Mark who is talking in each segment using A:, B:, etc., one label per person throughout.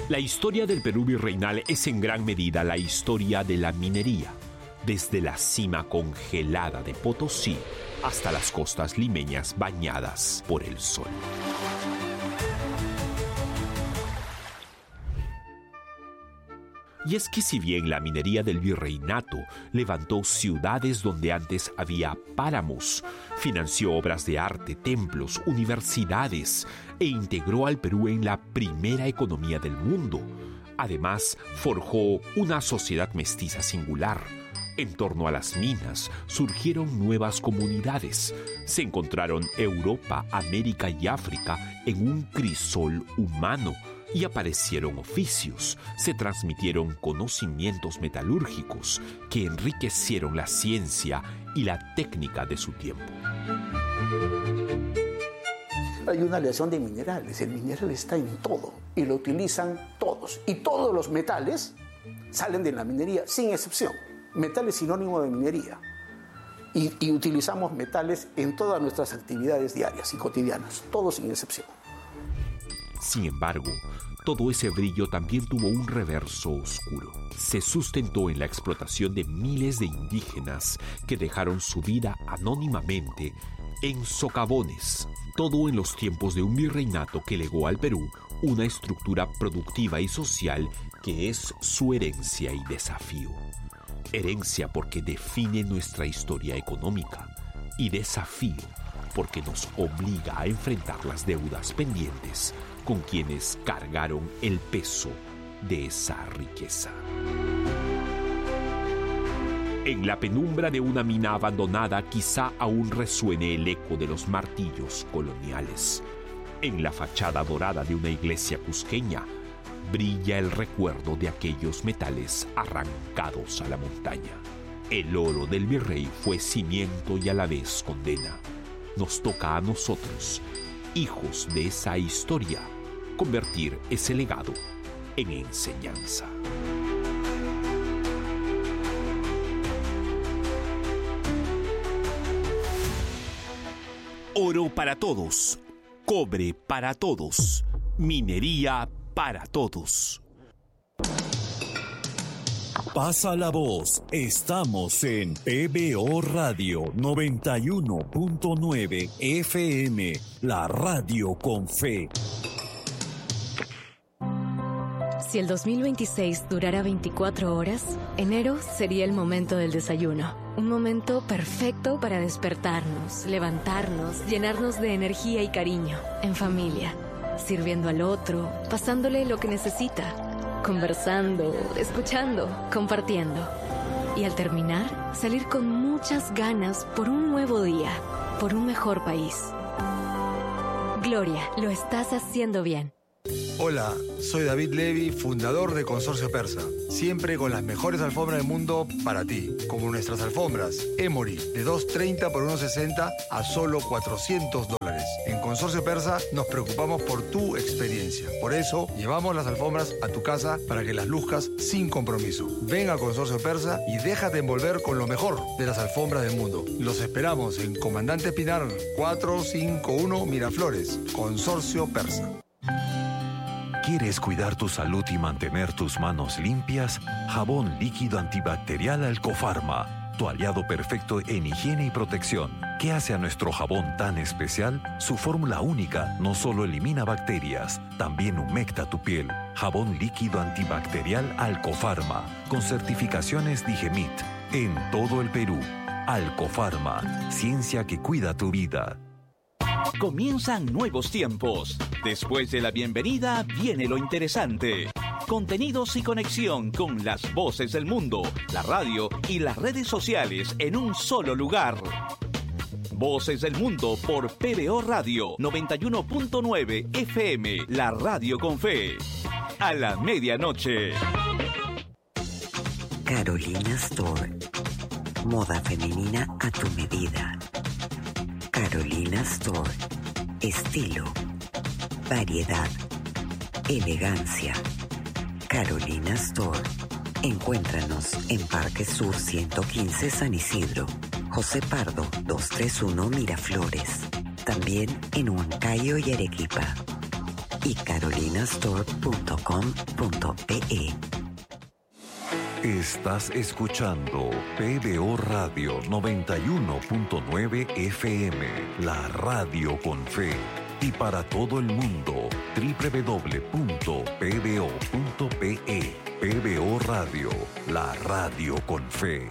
A: La historia del Perú virreinal es en gran medida la historia de la minería, desde la cima congelada de Potosí hasta las costas limeñas bañadas por el sol. Y es que si bien la minería del virreinato levantó ciudades donde antes había páramos, financió obras de arte, templos, universidades e integró al Perú en la primera economía del mundo, además forjó una sociedad mestiza singular. En torno a las minas surgieron nuevas comunidades. Se encontraron Europa, América y África en un crisol humano y aparecieron oficios. Se transmitieron conocimientos metalúrgicos que enriquecieron la ciencia y la técnica de su tiempo.
B: Hay una aleación de minerales. El mineral está en todo y lo utilizan todos. Y todos los metales salen de la minería sin excepción. Metal es sinónimo de minería y utilizamos metales en todas nuestras actividades diarias y cotidianas, todos sin excepción.
A: Sin embargo, todo ese brillo también tuvo un reverso oscuro. Se sustentó en la explotación de miles de indígenas que dejaron su vida anónimamente en socavones, todo en los tiempos de un virreinato que legó al Perú una estructura productiva y social que es su herencia y desafío. Herencia porque define nuestra historia económica y desafío porque nos obliga a enfrentar las deudas pendientes con quienes cargaron el peso de esa riqueza. En la penumbra de una mina abandonada quizá aún resuene el eco de los martillos coloniales. En la fachada dorada de una iglesia cusqueña brilla el recuerdo de aquellos metales arrancados a la montaña. El oro del virrey fue cimiento y a la vez condena. Nos toca a nosotros, hijos de esa historia, convertir ese legado en enseñanza. Oro para todos, cobre para todos, minería para todos.
C: Pasa la voz, estamos en PBO Radio 91.9 FM, la radio con fe.
D: Si el 2026 durara 24 horas, enero sería el momento del desayuno. Un momento perfecto para despertarnos, levantarnos, llenarnos de energía y cariño, en familia, sirviendo al otro, pasándole lo que necesita, conversando, escuchando, compartiendo. Y al terminar, salir con muchas ganas por un nuevo día, por un mejor país. Gloria, lo estás haciendo bien.
E: Hola, soy David Levy, fundador de Consorcio Persa. Siempre con las mejores alfombras del mundo para ti, como nuestras alfombras Emory de 2.30 por 1.60 a solo $400. En Consorcio Persa nos preocupamos por tu experiencia. Por eso llevamos las alfombras a tu casa para que las luzcas sin compromiso. Ven a Consorcio Persa y déjate envolver con lo mejor de las alfombras del mundo. Los esperamos en Comandante Pinar 451 Miraflores. Consorcio Persa.
F: ¿Quieres cuidar tu salud y mantener tus manos limpias? Jabón líquido antibacterial Alcofarma, tu aliado perfecto en higiene y protección. ¿Qué hace a nuestro jabón tan especial? Su fórmula única no solo elimina bacterias, también humecta tu piel. Jabón líquido antibacterial Alcofarma, con certificaciones Digemit, en todo el Perú. Alcofarma, ciencia que cuida tu vida.
G: Comienzan nuevos tiempos. Después de la bienvenida viene lo interesante. Contenidos y conexión con las voces del mundo, la radio y las redes sociales en un solo lugar. Voces del Mundo por PBO Radio 91.9 FM, la radio con fe. A la medianoche.
H: Carolina Store. Moda femenina a tu medida. Carolina Store. Estilo, variedad, elegancia. Carolina Store. Encuéntranos en Parque Sur 115 San Isidro, José Pardo 231 Miraflores. También en Huancayo y Arequipa. y carolinastore.com.pe.
F: Estás escuchando PBO Radio 91.9 FM, la radio con fe. Y para todo el mundo, www.pbo.pe. PBO Radio, la radio con fe.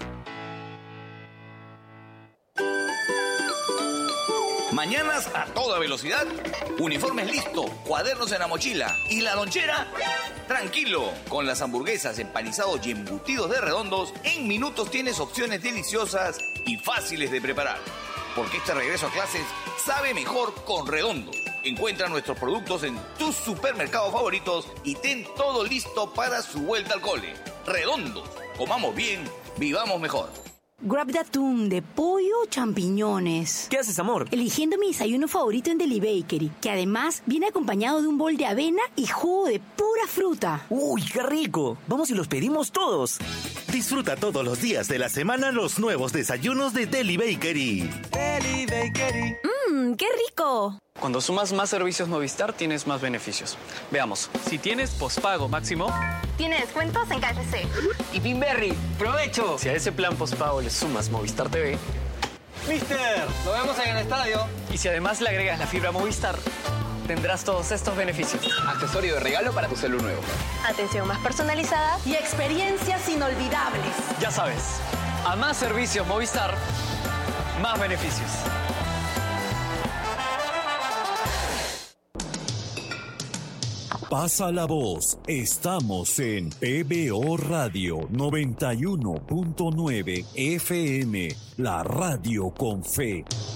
I: Mañanas a toda velocidad, uniformes listo, cuadernos en la mochila y la lonchera. Tranquilo, con las hamburguesas, empanizados y embutidos de Redondos, en minutos tienes opciones deliciosas y fáciles de preparar. Porque este regreso a clases sabe mejor con Redondos. Encuentra nuestros productos en tus supermercados favoritos y ten todo listo para su vuelta al cole. Redondos, comamos bien, vivamos mejor.
J: Grab de atún, de pollo o champiñones.
K: ¿Qué haces, amor?
J: Eligiendo mi desayuno favorito en Deli Bakery, que además viene acompañado de un bol de avena y jugo de pura fruta.
K: ¡Uy, qué rico! Vamos y los pedimos todos.
L: Disfruta todos los días de la semana los nuevos desayunos de Deli Bakery.
K: Deli Bakery.
J: ¡Qué rico!
M: Cuando sumas más servicios Movistar, tienes más beneficios. Veamos, si tienes pospago máximo...
N: Tiene descuentos en KFC.
M: Y Pinberry, ¡provecho! Si a ese plan pospago le sumas Movistar TV...
K: ¡Mister!
M: ¡Lo vemos en el estadio! Y si además le agregas la fibra Movistar, tendrás todos estos beneficios. Accesorio de regalo para tu celular nuevo.
N: Atención más personalizada
J: y experiencias inolvidables.
M: Ya sabes, a más servicios Movistar, más beneficios.
C: Pasa la voz. Estamos en PBO Radio 91.9 FM, la radio con fe.